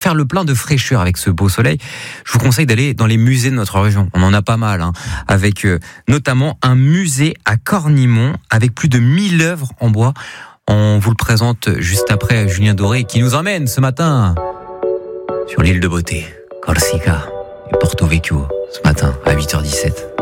faire le plein de fraîcheur avec ce beau soleil, je vous conseille d'aller dans les musées de notre région. On en a pas mal, avec notamment un musée à Cornimont avec plus de 1000 œuvres en bois. On vous le présente juste après Julien Doré qui nous emmène ce matin sur l'île de beauté, Corsica et Porto Vecchio, ce matin à 8h17.